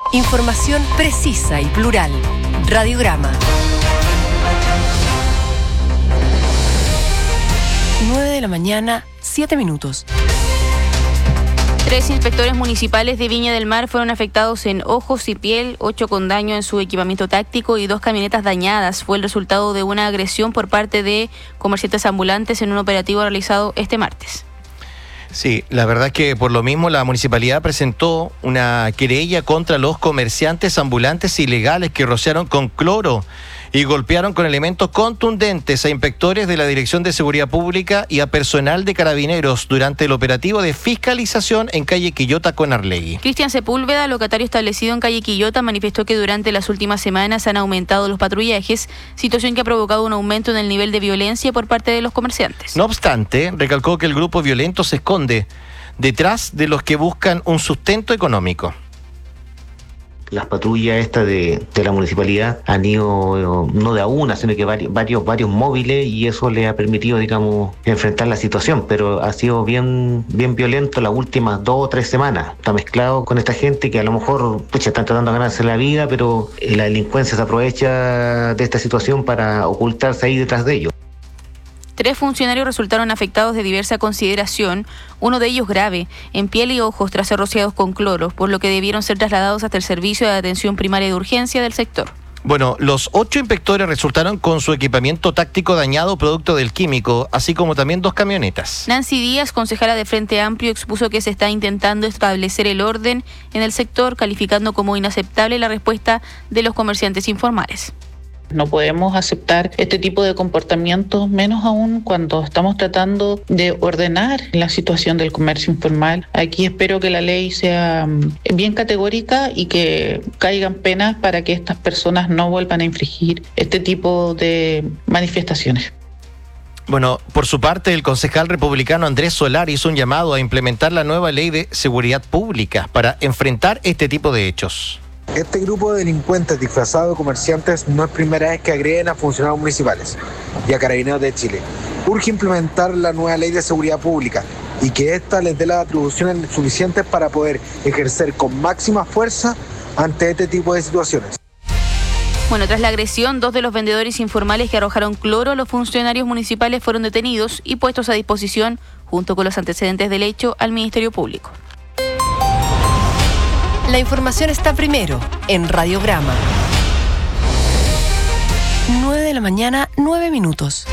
Información precisa y plural. Radiograma. 9:07 a.m. 3 inspectores municipales de Viña del Mar fueron afectados en ojos y piel, 8 con daño en su equipamiento táctico y 2 camionetas dañadas. Fue el resultado de una agresión por parte de comerciantes ambulantes en un operativo realizado este martes. Sí, la verdad es que por lo mismo la municipalidad presentó una querella contra los comerciantes ambulantes ilegales que rociaron con cloro y golpearon con elementos contundentes a inspectores de la Dirección de Seguridad Pública y a personal de Carabineros durante el operativo de fiscalización en calle Quillota con Arlegui. Cristian Sepúlveda, locatario establecido en calle Quillota, manifestó que durante las últimas semanas han aumentado los patrullajes, situación que ha provocado un aumento en el nivel de violencia por parte de los comerciantes. No obstante, recalcó que el grupo violento se esconde detrás de los que buscan un sustento económico. Las patrullas estas de la municipalidad han ido no de a una, sino que varios móviles, y eso les ha permitido, digamos, enfrentar la situación, pero ha sido bien violento las últimas 2 o 3 semanas. Está mezclado con esta gente que a lo mejor están tratando de ganarse la vida, pero la delincuencia se aprovecha de esta situación para ocultarse ahí detrás de ellos. 3 funcionarios resultaron afectados de diversa consideración, uno de ellos grave, en piel y ojos tras ser rociados con cloro, por lo que debieron ser trasladados hasta el servicio de atención primaria de urgencia del sector. Bueno, los 8 inspectores resultaron con su equipamiento táctico dañado producto del químico, así como también 2 camionetas. Nancy Díaz, concejala de Frente Amplio, expuso que se está intentando establecer el orden en el sector, calificando como inaceptable la respuesta de los comerciantes informales. No podemos aceptar este tipo de comportamientos, menos aún cuando estamos tratando de ordenar la situación del comercio informal. Aquí espero que la ley sea bien categórica y que caigan penas para que estas personas no vuelvan a infringir este tipo de manifestaciones. Bueno, por su parte, el concejal republicano Andrés Solar hizo un llamado a implementar la nueva ley de seguridad pública para enfrentar este tipo de hechos. Este grupo de delincuentes disfrazados de comerciantes no es primera vez que agreden a funcionarios municipales y a Carabineros de Chile. Urge implementar la nueva ley de seguridad pública y que ésta les dé las atribuciones suficientes para poder ejercer con máxima fuerza ante este tipo de situaciones. Bueno, tras la agresión, 2 de los vendedores informales que arrojaron cloro a los funcionarios municipales fueron detenidos y puestos a disposición, junto con los antecedentes del hecho, al Ministerio Público. La información está primero en Radiograma. 9:09 a.m.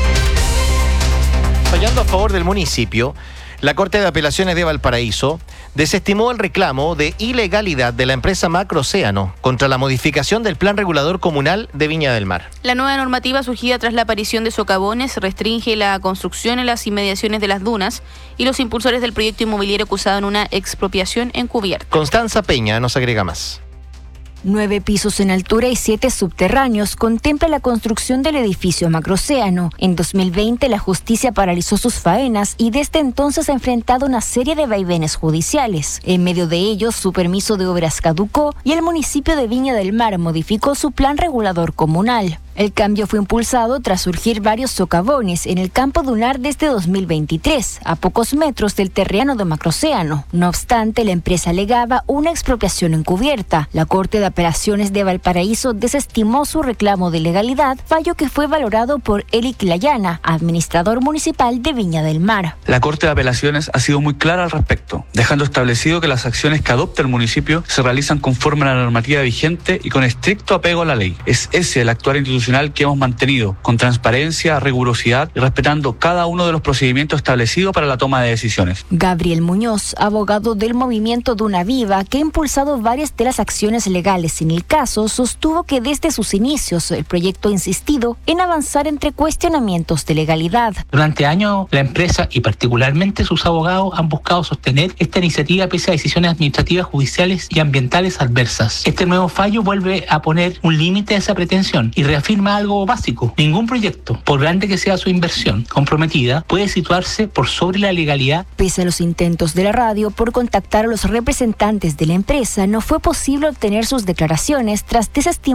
Fallando a favor del municipio, la Corte de Apelaciones de Valparaíso desestimó el reclamo de ilegalidad de la empresa Macroocéano contra la modificación del Plan Regulador Comunal de Viña del Mar. La nueva normativa surgida tras la aparición de socavones restringe la construcción en las inmediaciones de las dunas y los impulsores del proyecto inmobiliario acusaban una expropiación encubierta. Constanza Peña nos agrega más. 9 pisos en altura y 7 subterráneos contempla la construcción del edificio Macroocéano. En 2020 la justicia paralizó sus faenas y desde entonces ha enfrentado una serie de vaivenes judiciales. En medio de ellos, su permiso de obras caducó y el municipio de Viña del Mar modificó su plan regulador comunal. El cambio fue impulsado tras surgir varios socavones en el campo dunar desde 2023, a pocos metros del terreno de Macroocéano. No obstante, la empresa alegaba una expropiación encubierta. La Corte de Apelaciones de Valparaíso desestimó su reclamo de ilegalidad, fallo que fue valorado por Eric Layana, administrador municipal de Viña del Mar. La Corte de Apelaciones ha sido muy clara al respecto, dejando establecido que las acciones que adopta el municipio se realizan conforme a la normativa vigente y con estricto apego a la ley. Es ese el actuar institucional que hemos mantenido, con transparencia, rigurosidad y respetando cada uno de los procedimientos establecidos para la toma de decisiones. Gabriel Muñoz, abogado del movimiento Duna Viva, que ha impulsado varias de las acciones legales en el caso, sostuvo que desde sus inicios el proyecto ha insistido en avanzar entre cuestionamientos de legalidad. Durante años, la empresa y particularmente sus abogados han buscado sostener esta iniciativa pese a decisiones administrativas, judiciales y ambientales adversas. Este nuevo fallo vuelve a poner un límite a esa pretensión y reafirma algo básico. Ningún proyecto, por grande que sea su inversión comprometida, puede situarse por sobre la legalidad. Pese a los intentos de la radio por contactar a los representantes de la empresa, no fue posible obtener sus declaraciones tras desestimar